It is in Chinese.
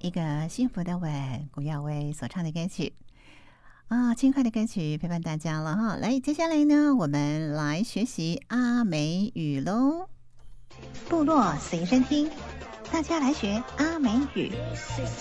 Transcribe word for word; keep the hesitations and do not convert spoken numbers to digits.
一个幸福的吻，古耀威所唱的歌曲啊，轻快的歌曲陪伴大家了哈。来，接下来呢，我们来学习阿美语喽。部落随身听，大家来学阿美语。